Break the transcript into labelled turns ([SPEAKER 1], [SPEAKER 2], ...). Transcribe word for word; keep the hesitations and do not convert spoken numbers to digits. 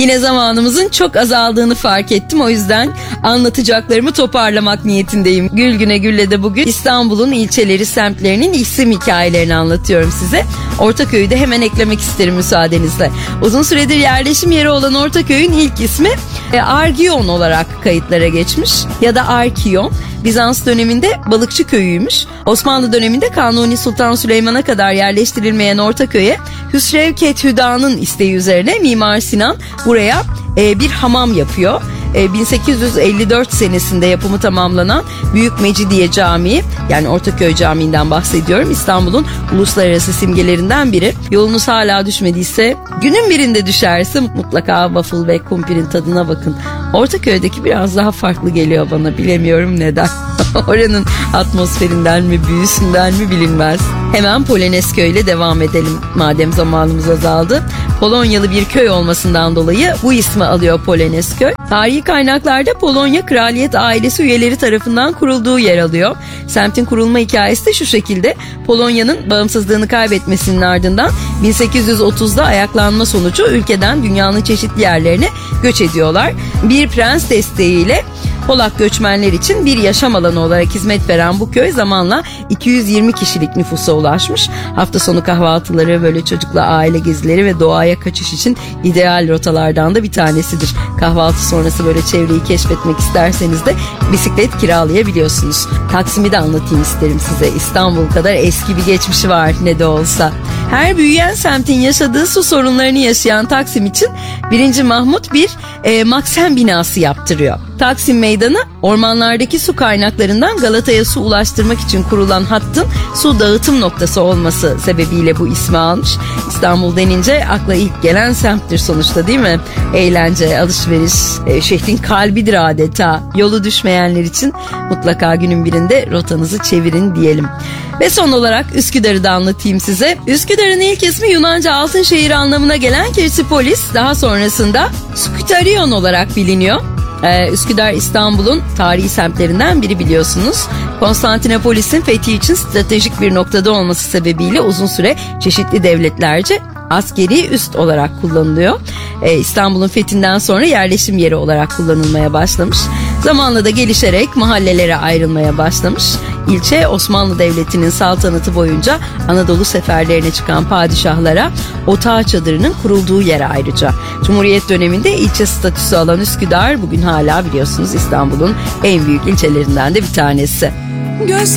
[SPEAKER 1] Yine zamanımızın çok azaldığını fark ettim. O yüzden anlatacaklarımı toparlamak niyetindeyim. Gül güne gülle de bugün İstanbul'un ilçeleri, semtlerinin isim hikayelerini anlatıyorum size. Ortaköy'ü de hemen eklemek isterim müsaadenizle. Uzun süredir yerleşim yeri olan Ortaköy'ün ilk ismi e, Argion olarak kayıtlara geçmiş. Ya da Arkion. Bizans döneminde balıkçı köyüymüş. Osmanlı döneminde Kanuni Sultan Süleyman'a kadar yerleştirilmeyen Ortaköy'e Hüsrev Kethüda'nın isteği üzerine Mimar Sinan buraya e, bir hamam yapıyor. bin sekiz yüz elli dört senesinde yapımı tamamlanan Büyük Mecidiye Camii, yani Ortaköy Camii'nden bahsediyorum, İstanbul'un uluslararası simgelerinden biri. Yolunuz hala düşmediyse, günün birinde düşerse mutlaka waffle ve kumpirin tadına bakın. Ortaköy'deki biraz daha farklı geliyor bana, bilemiyorum neden. Oranın atmosferinden mi, büyüsünden mi bilinmez. Hemen Polonezköy ile devam edelim madem zamanımız azaldı. Polonyalı bir köy olmasından dolayı bu ismi alıyor Polonezköy. Tarihi kaynaklarda Polonya kraliyet ailesi üyeleri tarafından kurulduğu yer alıyor. Semtin kurulma hikayesi de şu şekilde: Polonya'nın bağımsızlığını kaybetmesinin ardından bin sekiz yüz otuzda ayaklanma sonucu ülkeden dünyanın çeşitli yerlerine göç ediyorlar. Bir prens desteğiyle Polak göçmenler için bir yaşam alanı olarak hizmet veren bu köy zamanla iki yüz yirmi kişilik nüfusa ulaşmış. Hafta sonu kahvaltıları, böyle çocukla aile gezileri ve doğaya kaçış için ideal rotalardan da bir tanesidir. Kahvaltı sonrası böyle çevreyi keşfetmek isterseniz de bisiklet kiralayabiliyorsunuz. Taksim'i de anlatayım isterim size. İstanbul kadar eski bir geçmişi var ne de olsa. Her büyüyen semtin yaşadığı su sorunlarını yaşayan Taksim için birinci. Mahmut bir e, Maksen binası yaptırıyor. Taksim Meydanı, ormanlardaki su kaynaklarından Galata'ya su ulaştırmak için kurulan hattın su dağıtım noktası olması sebebiyle bu ismi almış. İstanbul denince akla ilk gelen semttir sonuçta, değil mi? Eğlence, alışveriş, e, şehrin kalbidir adeta. Yolu düşmeyenler için mutlaka günün birinde rotanızı çevirin diyelim. Ve son olarak Üsküdar'ı da anlatayım size. Üsküdar'ın ilk ismi Yunanca altın şehir anlamına gelen Kirsipolis, daha sonrasında Sküterion olarak biliniyor. Ee, Üsküdar İstanbul'un tarihi semtlerinden biri biliyorsunuz. Konstantinopolis'in fethi için stratejik bir noktada olması sebebiyle uzun süre çeşitli devletlerce askeri üst olarak kullanılıyor. Ee, İstanbul'un fethinden sonra yerleşim yeri olarak kullanılmaya başlamış. Zamanla da gelişerek mahallelere ayrılmaya başlamış. İlçe, Osmanlı Devleti'nin saltanatı boyunca Anadolu seferlerine çıkan padişahlara otağı çadırının kurulduğu yer ayrıca. Cumhuriyet döneminde ilçe statüsü alan Üsküdar bugün hala biliyorsunuz İstanbul'un en büyük ilçelerinden de bir tanesi. Göz